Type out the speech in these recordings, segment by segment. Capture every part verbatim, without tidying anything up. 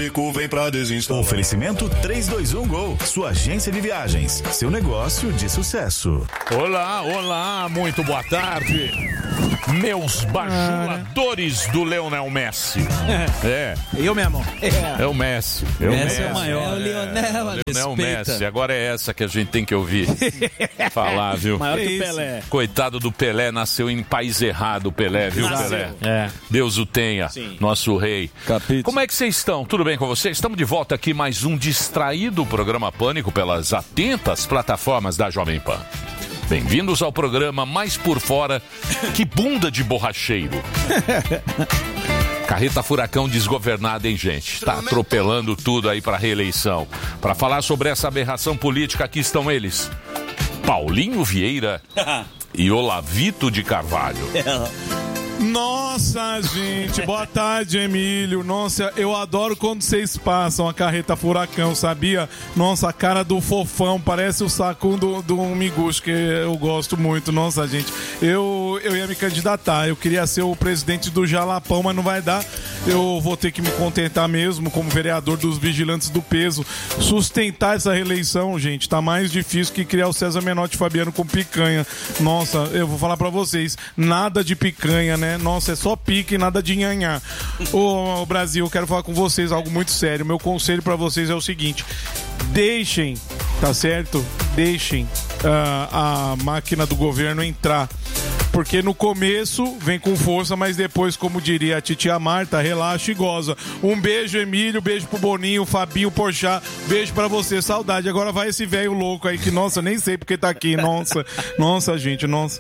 inalámbrico vem pra desinstalar. Oferecimento três dois um Gol, sua agência de viagens, seu negócio de sucesso. Olá, olá, muito boa tarde. Meus bajuladores do Leonel Messi. É. Eu mesmo. É, é o Messi. É o Messi Messi. é o maior. É o Lionel, é. Leonel respeita. Messi. Agora é essa que a gente tem que ouvir falar, viu? Maior que o Pelé. Coitado do Pelé, nasceu em país errado, o Pelé, viu, Nasceu. Pelé? É. Deus o tenha, Sim. nosso rei. Capítulo. Como é que vocês estão? Tudo bem com vocês? Estamos de volta aqui, mais um distraído programa Pânico pelas atentas plataformas da Jovem Pan. Bem-vindos ao programa mais por fora que bunda de borracheiro. Carreta Furacão desgovernada, hein, gente? Tá atropelando tudo aí pra reeleição. Para falar sobre essa aberração política, aqui estão eles. Paulinho Vieira e Olavito de Carvalho. Nossa, gente, boa tarde, Emílio. Nossa, eu adoro quando vocês passam a Carreta Furacão, sabia? Nossa, a cara do Fofão parece o saco do, do Miguxo, que eu gosto muito. Nossa, gente, eu, eu ia me candidatar, eu queria ser o presidente do Jalapão, mas não vai dar. Eu vou ter que me contentar mesmo como vereador dos Vigilantes do Peso. Sustentar essa reeleição, gente, tá mais difícil que criar o César Menotti e Fabiano com picanha. Nossa, eu vou falar pra vocês, nada de picanha, né? Nossa, é só pique e nada de nhanhá. Ô, ô, Brasil, eu quero falar com vocês algo muito sério. Meu conselho pra vocês é o seguinte: deixem, tá certo? Deixem uh, a máquina do governo entrar. Porque no começo vem com força, mas depois, como diria a titia Marta, relaxa e goza. Um beijo, Emílio, beijo pro Boninho, Fabinho, Porchat, beijo pra você, saudade. Agora vai esse velho louco aí que, nossa, nem sei porque tá aqui, nossa, nossa, gente, nossa.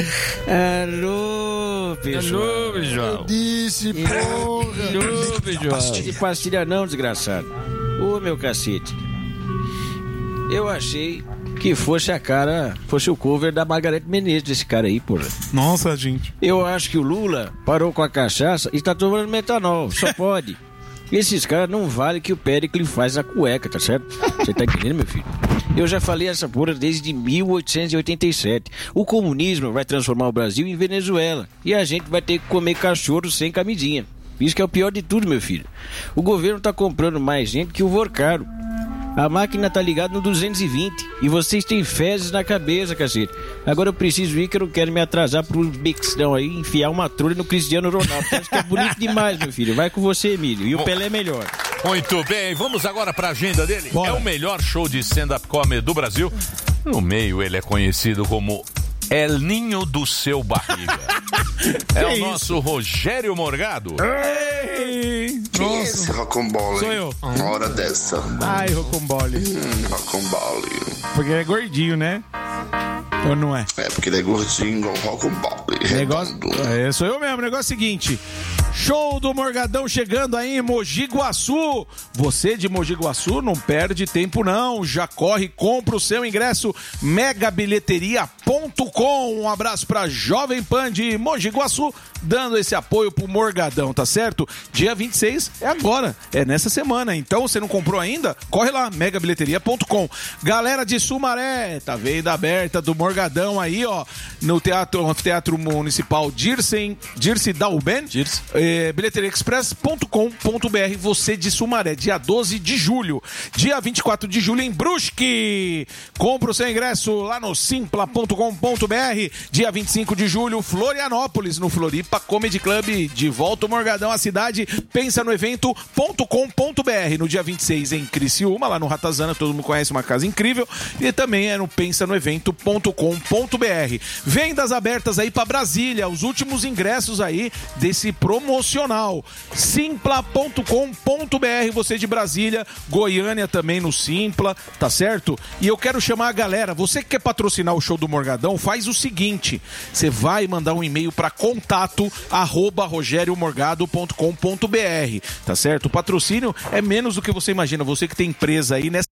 Alô, pessoal. Alô, pessoal. Eu disse, porra. Alô, pessoal. De pastilha não, desgraçado. Ô, meu cacete. Eu achei que fosse a cara, fosse o cover da Margareth Menezes desse cara aí, porra. Nossa, gente. Eu acho que o Lula parou com a cachaça e tá tomando metanol, só pode. Esses caras não valem que o Pericles faz a cueca, tá certo? Você tá entendendo, meu filho? Eu já falei essa porra desde mil oitocentos e oitenta e sete. O comunismo vai transformar o Brasil em Venezuela e a gente vai ter que comer cachorro sem camisinha. Isso que é o pior de tudo, meu filho. O governo tá comprando mais gente que o Vorcaro. A máquina tá ligada no duzentos e vinte e vocês têm fezes na cabeça, cacete. Agora eu preciso ir que eu não quero me atrasar pro Bexão aí, enfiar uma trolha no Cristiano Ronaldo. Acho que é bonito demais, meu filho. Vai com você, Emílio. E o Pelé é melhor. Muito bem, vamos agora pra agenda dele. Bora. É o melhor show de stand-up comedy do Brasil. No meio ele é conhecido como El Ninho do Seu Barriga. É o isso? nosso Rogério Morgado. Ei, Quem é nossa. esse Rocambole? Sou eu. Uma hora dessa. Ai, Rocambole. Hum, Rocambole. Porque ele é gordinho, né? Ou não é? É porque ele é gordinho igual Rocambole. Negócio, é, sou eu mesmo. Negócio é o seguinte: show do Morgadão chegando aí em Mogi Guaçu. Você de Mogi Guaçu não perde tempo não. Já corre, compra o seu ingresso mega bilheteria ponto com. Um abraço pra Jovem Pan de Mogi Guaçu, dando esse apoio pro Morgadão, tá certo? Dia vinte e seis é agora, é nessa semana. Então, você não comprou ainda? Corre lá, mega bilheteria ponto com. Galera de Sumaré, tá vendo aberta do Morgadão aí, ó, no Teatro, teatro Municipal Dircem, Dirce Dauben, é, bilheteria express ponto com ponto b r. Você de Sumaré, dia doze de julho. Dia vinte e quatro de julho em Brusque. Compra o seu ingresso lá no simpla ponto com ponto b r. Dia vinte e cinco de julho, Florianópolis, no Floripa Comedy Club. De volta o Morgadão à cidade. Pensa no evento ponto com ponto b r. No dia vinte e seis em Criciúma, lá no Ratazana, todo mundo conhece, uma casa incrível. E também é no pensa no evento ponto com ponto b r. Vendas abertas aí para Brasília, os últimos ingressos aí desse promocional. simpla ponto com ponto b r. Você de Brasília, Goiânia também no Simpla, tá certo? E eu quero chamar a galera, você que quer patrocinar o show do Morgadão, faz o seguinte: você vai mandar um e-mail para contato arroba rogério morgado ponto com ponto b r, tá certo? O patrocínio é menos do que você imagina. Você que tem empresa aí nessa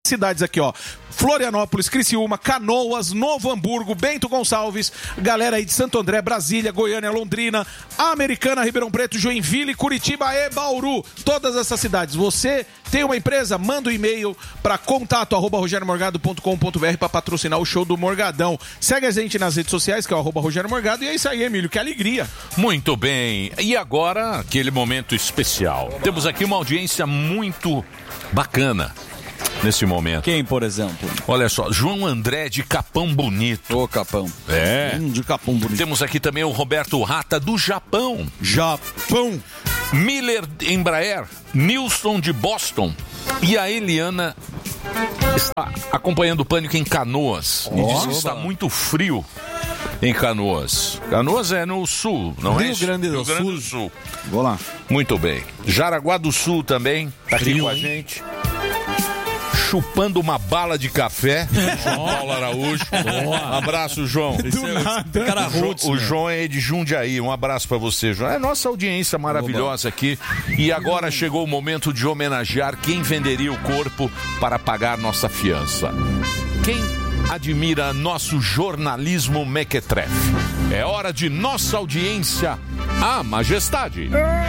cidades aqui, ó. Florianópolis, Criciúma, Canoas, Novo Hamburgo, Bento Gonçalves, galera aí de Santo André, Brasília, Goiânia, Londrina, Americana, Ribeirão Preto, Joinville, Curitiba e Bauru. Todas essas cidades. Você tem uma empresa? Manda um e-mail para contato arroba rogério morgado ponto com ponto b r para patrocinar o show do Morgadão. Segue a gente nas redes sociais, que é o arroba Rogério Morgado. E é isso aí, Emílio, que alegria. Muito bem. E agora, aquele momento especial. Temos aqui uma audiência muito bacana nesse momento. Quem, por exemplo? Olha só, João André de Capão Bonito. Ô, Capão. É. Hum, de Capão Bonito. Temos aqui também o Roberto Rata do Japão. Japão. Miller Embraer, Nilson de Boston e a Eliana está acompanhando o Pânico em Canoas. E diz que está muito frio em Canoas. Canoas é no sul, não é? Rio Grande do Rio Grande do Sul. Sul. Vou lá. Muito bem. Jaraguá do Sul também está aqui Frio, com a hein? gente. Chupando uma bala de café, João Paulo Araújo. Um abraço, João. Do cara O, roots, Jo- o né? João é de Jundiaí. Um abraço pra você, João. É nossa audiência maravilhosa aqui. E agora chegou o momento de homenagear quem venderia o corpo para pagar nossa fiança. Quem admira nosso jornalismo mequetrefe? É hora de nossa audiência, a majestade.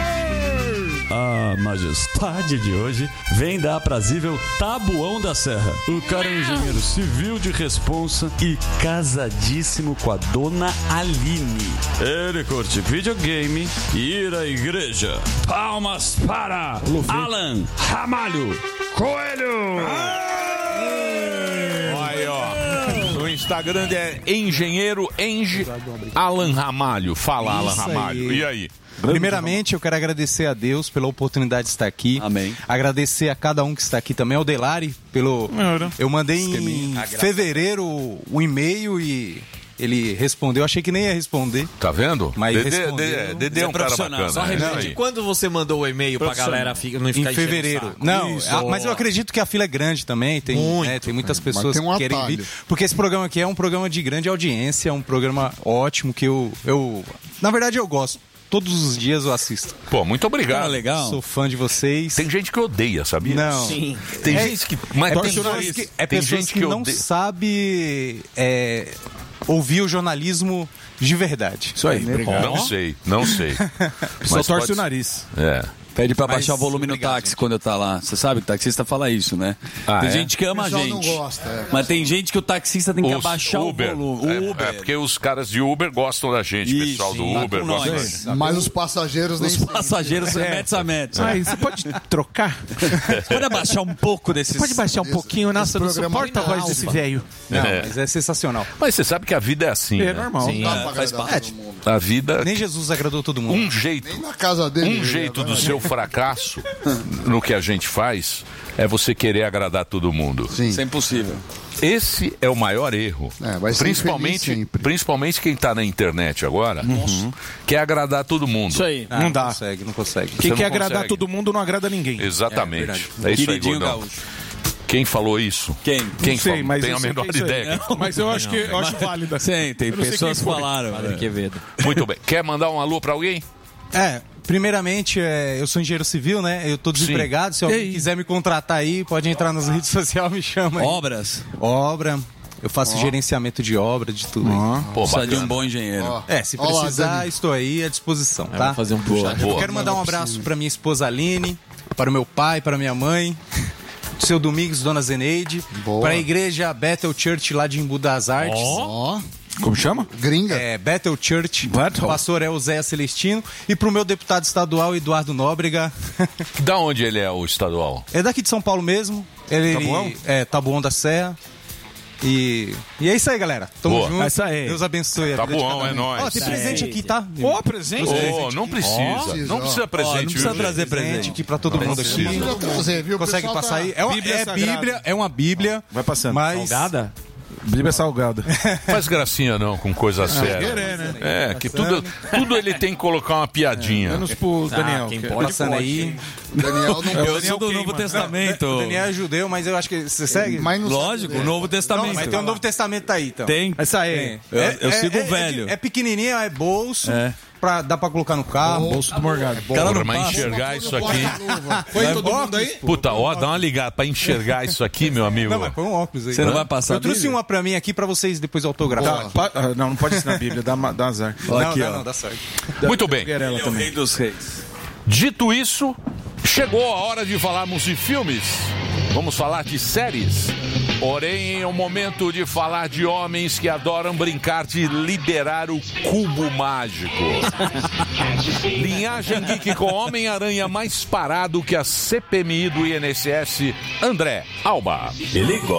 A majestade de hoje vem da aprazível Taboão da Serra. O cara é engenheiro civil de responsa e casadíssimo com a dona Aline. Ele curte videogame e ir à igreja. Palmas para Alan Ramalho Coelho! Aí, ó. O Instagram é engenheiro Eng Alan Ramalho. Fala, Alan Isso Ramalho. aí. E aí? Primeiramente, eu quero agradecer a Deus pela oportunidade de estar aqui. Amém. Agradecer a cada um que está aqui também, ao Delari, pelo... Eu mandei em fevereiro o e-mail e ele respondeu. Achei que nem ia responder. Tá vendo? Mas Dedê, respondeu. Dedê, Dedê é um cara bacana. Só né? repete, quando você mandou o e-mail pra galera fica, não ficar Em enchendo o fevereiro. saco? Não, Isso. a- mas eu acredito que a fila é grande também. Tem, Muito, né, tem muitas pessoas tem um que querem atalho. vir. Porque esse programa aqui é um programa de grande audiência, é um programa ótimo que eu, eu... Na verdade, eu gosto. Todos os dias eu assisto. Pô, muito obrigado. Cara, legal. Sou fã de vocês. Tem gente que odeia, sabia? Não. Sim. Tem É- gente que. Mas É torce o pessoas nariz. que, é Tem pessoas gente que, que não odeia. sabe é, ouvir o jornalismo de verdade. Isso aí. Não sei, não sei. Só Mas torce pode- o nariz. É. Pede pra Mas baixar o volume obrigado, no táxi gente. quando tá lá. Você sabe que o taxista fala isso, né? Ah, tem é? gente que ama a O pessoal gente. não gosta, é. Mas tem gente que o taxista tem que Os abaixar Uber. o volume. É, O Uber. é porque os caras de Uber gostam da gente, o Isso, pessoal do tá Uber com gosta da nós. gente. Mas os passageiros nem Os sempre. passageiros são metros a metros. Aí, você pode trocar? Você pode abaixar um pouco desses... Pode baixar um pouquinho? Nossa, não programa suporta a é voz alfa. desse velho. Não, É. mas é sensacional. Mas você sabe que a vida é assim, É né? normal. Sim, Dá é, pra faz agradar parte. todo mundo. A vida, Nem Jesus agradou todo mundo. um jeito, Nem na casa dele. um ele jeito vai- do seu fracasso no que a gente faz é você querer agradar todo mundo. Sim. Isso é impossível. Esse é o maior erro. É, vai ser principalmente, infeliz sempre. principalmente quem tá na internet agora, quer agradar todo mundo. Isso aí. Ah, Não dá. consegue, não consegue. Quem Você quer não agradar consegue. todo mundo não agrada ninguém. Exatamente. É, isso aí, Queridinho Gordão. gaúcho. Quem falou isso? Quem? Quem Não sei, falou? mas Tem eu a sei menor que é isso aí. ideia. Mas eu acho que eu acho válida. Sim, tem Eu não sei pessoas que quem foi. falaram. Padre né? Quevedo. Muito bem. Quer mandar um alô pra alguém? É, primeiramente, é, eu sou engenheiro civil, né? Eu tô desempregado. Se alguém quiser me contratar aí, pode entrar nas redes sociais, me chama aí. Obras. Obra. Eu faço gerenciamento de obra, de tudo. aí. Pô, Precisa de bacana. um bom engenheiro. Ó, É, se ó lá, precisar, Dani. estou aí à disposição, tá? Fazer um puxa. Eu Boa. quero mandar um abraço para minha esposa Aline, para o meu pai, para minha mãe, seu Domingos, dona Zeneide, Boa. para a igreja Bethel Church lá de Embu das Artes. Ó, Como chama? gringa. É, Bethel Church, Bethel. o pastor é o Zé Celestino, e pro meu deputado estadual, Eduardo Nóbrega. Da onde ele é o estadual? É daqui de São Paulo mesmo. Ele, Taboão? É, Taboão da Serra. E, e é isso aí, galera. Tamo Boa. junto. É isso aí. Deus abençoe a vida de Taboão, cada é um. nóis. Ó, tem presente aqui, tá? Ó, presente. Ô, não precisa. Não precisa presente. Ó, não precisa viu, trazer gente? presente. aqui pra todo mundo aqui. Precisa trazer, viu? O Consegue pessoal passar tá- aí? É, uma, Bíblia é Sagrada. Bíblia, é uma Bíblia. Vai passando. Mas Salgada? Bíblia salgada. Faz gracinha não, com coisa séria. querer, né? É, que tudo, tudo ele tem que colocar uma piadinha. Menos pro Daniel. quem que- pode, passando aí. Daniel não Eu pode. sou do Novo Testamento. O Daniel é judeu, mas eu acho que você segue? Mas não Lógico, sabe o Novo Testamento. Não, mas tem o Novo Testamento aí, então. Tem. Essa aí. Eu, eu É- sigo é- o velho. É, é pequenininho, é bolso. É. pra, dá pra colocar no carro. Bolso do Morgado. Porra, mas enxergar isso aqui... Foi todo mundo aí? Puta, ó, dá uma ligada pra enxergar isso aqui, meu amigo. Não, mas põe um óculos aí. Você não vai passar Eu trouxe Bíblia? uma pra mim aqui pra vocês depois autografar. Tá, pa- ah, não, não pode ensinar a Bíblia, dá, ma- dá azar. Não, Aqui, não, ó. não, dá certo. Muito bem. Guerela Ele é o também. rei dos reis. Dito isso, chegou a hora de falarmos de filmes. Vamos falar de séries. Porém, é o momento de falar de homens que adoram brincar de liberar o cubo mágico. Linhagem Geek com Homem-Aranha mais parado que a C P M I do I N S S, André Alba. Ele